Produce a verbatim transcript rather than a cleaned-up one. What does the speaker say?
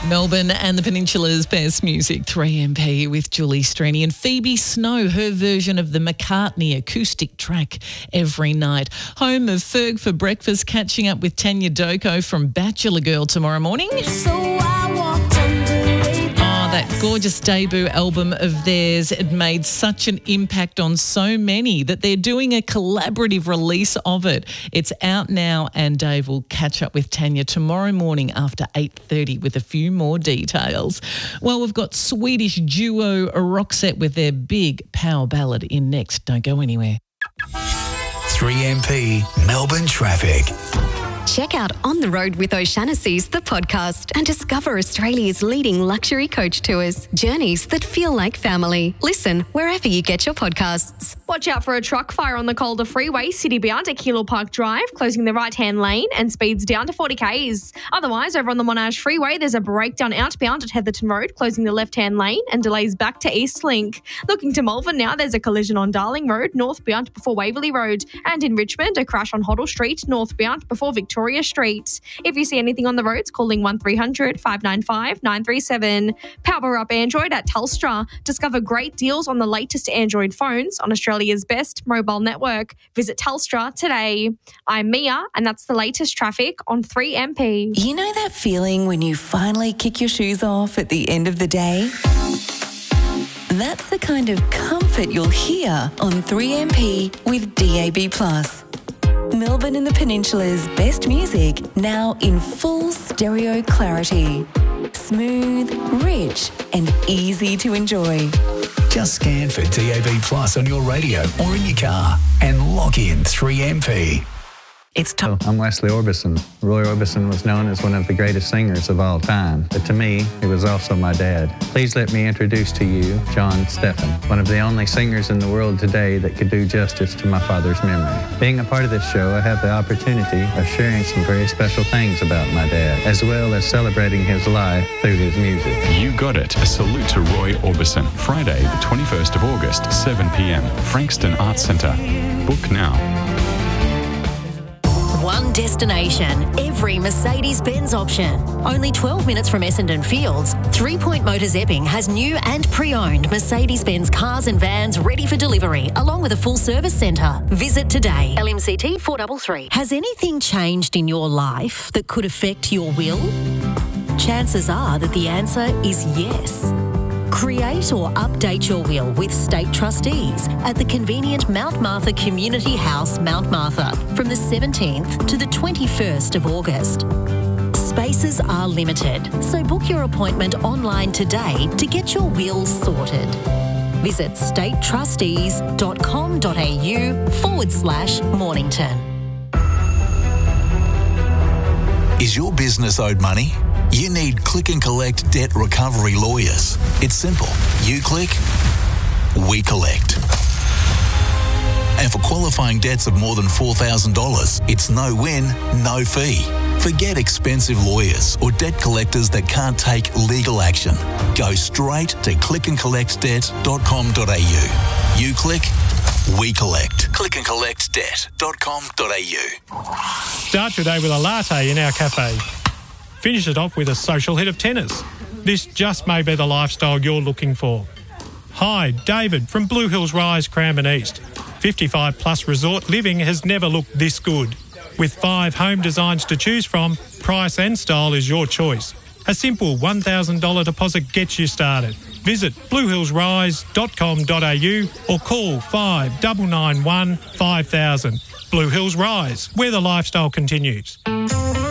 Melbourne and the Peninsula's best music, three M P with Julie Strenny and Phoebe Snow, her version of the McCartney acoustic track Every Night. Home of Ferg for Breakfast, catching up with Tanya Doko from Bachelor Girl tomorrow morning. So I walked under a Oh, that gorgeous debut album of theirs, it made such an impact on so many that they're doing a collaborative release of it. It's out now, and Dave will catch up with Tanya tomorrow morning after eight thirty with a few more details. Well, we've got Swedish duo Roxette with their big power ballad in next. Don't go anywhere. three M P Melbourne traffic. Check out On the Road with O'Shanassy's, the podcast, and discover Australia's leading luxury coach tours. Journeys that feel like family. Listen wherever you get your podcasts. Watch out for a truck fire on the Calder Freeway, city bound at Kilo Park Drive, closing the right-hand lane and speeds down to forty kays. Otherwise, over on the Monash Freeway, there's a breakdown outbound at Heatherton Road, closing the left-hand lane and delays back to Eastlink. Looking to Malvern now, there's a collision on Darling Road, northbound before Waverley Road. And in Richmond, a crash on Hoddle Street, northbound before Victoria Street. If you see anything on the roads, calling one three hundred five nine five nine three seven. Power up Android at Telstra. Discover great deals on the latest Android phones on Australia's best mobile network. Visit Telstra today. I'm Mia, and that's the latest traffic on three M P. You know that feeling when you finally kick your shoes off at the end of the day? That's the kind of comfort you'll hear on three M P with D A B plus. Melbourne and the Peninsula's best music, now in full stereo clarity. Smooth, rich and easy to enjoy. Just scan for D A B plus on your radio or in your car and log in three M P. It's tough. I'm Wesley Orbison. Roy Orbison was known as one of the greatest singers of all time, but to me, he was also my dad. Please let me introduce to you John Steffen, one of the only singers in the world today that could do justice to my father's memory. Being a part of this show, I have the opportunity of sharing some very special things about my dad, as well as celebrating his life through his music. You got it. A salute to Roy Orbison. Friday, the twenty-first of August, seven p.m. Frankston Arts Centre. Book now. One destination, every Mercedes-Benz option. Only twelve minutes from Essendon Fields, Three Point Motors Epping has new and pre-owned Mercedes-Benz cars and vans ready for delivery, along with a full service centre. Visit today. L M C T four three three. Has anything changed in your life that could affect your will? Chances are that the answer is yes. Create or update your will with State Trustees at the convenient Mount Martha Community House, Mount Martha, from the seventeenth to the twenty-first of August. Spaces are limited, so book your appointment online today to get your will sorted. Visit statetrustees.com.au forward slash Mornington. Is your business owed money? You need Click and Collect Debt Recovery Lawyers. It's simple. You click, we collect. And for qualifying debts of more than four thousand dollars, it's no win, no fee. Forget expensive lawyers or debt collectors that can't take legal action. Go straight to click and collect debt dot com dot a u. You click, we collect. click and collect debt dot com dot a u. Start your day with a latte in our cafe. Finish it off with a social hit of tennis. This just may be the lifestyle you're looking for. Hi, David from Blue Hills Rise, Cranbourne East. fifty-five plus resort living has never looked this good. With five home designs to choose from, price and style is your choice. A simple one thousand dollars deposit gets you started. Visit blue hills rise dot com dot a u or call five nine nine one five thousand. Blue Hills Rise, where the lifestyle continues.